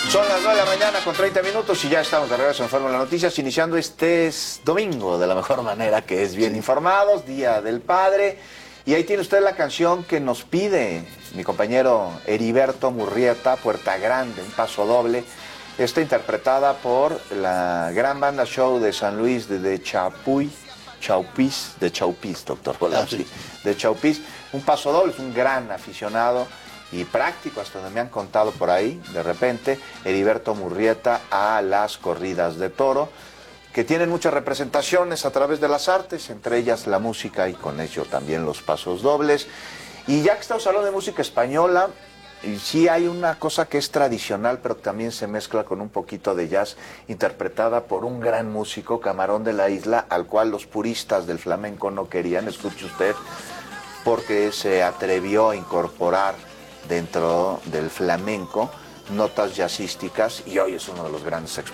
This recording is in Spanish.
Son las 9 de la mañana con 30 minutos y ya estamos de regreso en Fórmula Noticias, iniciando este domingo de la mejor manera, que es bien informados, Día del Padre. Y ahí tiene usted la canción que nos pide mi compañero Heriberto Murrieta, Puerta Grande, un paso doble. Está interpretada por la gran banda show de San Luis de Chaupís, doctor Volapsi, de Chaupís. Un paso doble, es un gran aficionado y práctico, hasta donde me han contado por ahí, de repente, Heriberto Murrieta a las corridas de toro, que tienen muchas representaciones a través de las artes, entre ellas la música y con ello también los pasos dobles. Y ya que estamos hablando de música española, sí hay una cosa que es tradicional, pero también se mezcla con un poquito de jazz, interpretada por un gran músico, Camarón de la Isla, al cual los puristas del flamenco no querían, escuche usted, porque se atrevió a incorporar dentro del flamenco notas jazzísticas y hoy es uno de los grandes exponentes.